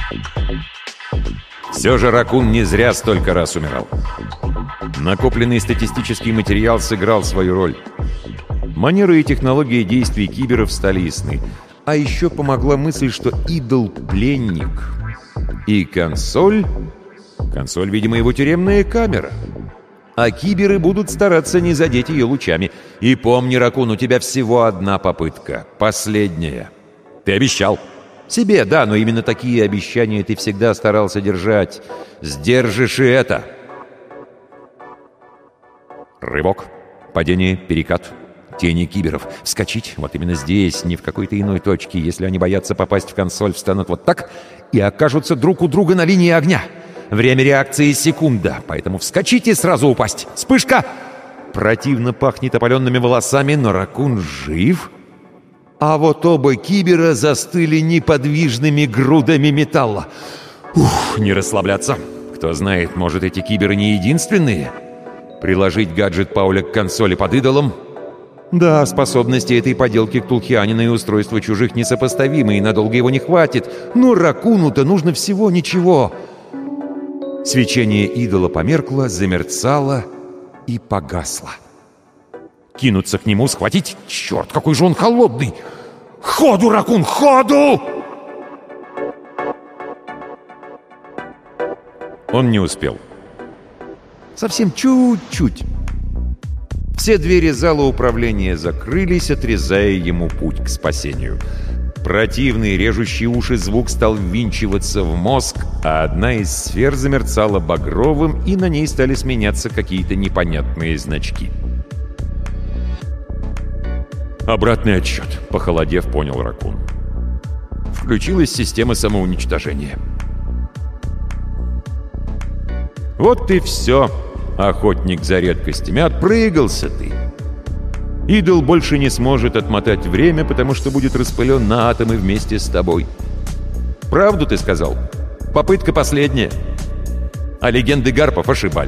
Все же Ракун не зря столько раз умирал. Накопленный статистический материал сыграл свою роль. Манеры и технологии действий киберов стали ясны. А еще помогла мысль, что идол — пленник. И консоль... Консоль, видимо, его тюремная камера. А киберы будут стараться не задеть ее лучами. И помни, Ракун, у тебя всего одна попытка. Последняя. Ты обещал. Себе, да, но именно такие обещания ты всегда старался держать. Сдержишь и это. Рывок, падение, перекат, тени киберов. Вскочить вот именно здесь, не в какой-то иной точке. Если они боятся попасть в консоль, встанут вот так и окажутся друг у друга на линии огня. Время реакции — секунда, поэтому вскочить и сразу упасть. Вспышка! Противно пахнет опаленными волосами, но Ракун жив. А вот оба кибера застыли неподвижными грудами металла. Ух, не расслабляться. Кто знает, может, эти киберы не единственные? Приложить гаджет Пауля к консоли под идолом? Да, способности этой поделки к Тулхианину и устройству чужих несопоставимы, и надолго его не хватит. Но Ракуну-то нужно всего ничего. Свечение идола померкло, замерцало и погасло. Кинуться к нему, схватить? Черт, какой же он холодный! Ходу, Ракун, ходу! Он не успел. Совсем чуть-чуть. Все двери зала управления закрылись, отрезая ему путь к спасению. Противный, режущий уши звук стал ввинчиваться в мозг, а одна из сфер замерцала багровым, и на ней стали сменяться какие-то непонятные значки. «Обратный отсчет», — похолодев, понял Ракун. Включилась система самоуничтожения. Вот и все, охотник за редкостями, отпрыгался ты. Идол больше не сможет отмотать время, потому что будет распылен на атомы вместе с тобой. Правду ты сказал? Попытка последняя. А легенды гарпов ошибались.